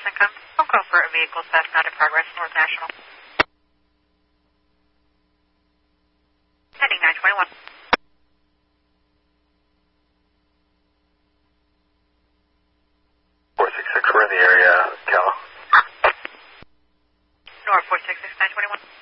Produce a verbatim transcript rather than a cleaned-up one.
income. Phone call for a vehicle theft not in progress, North National.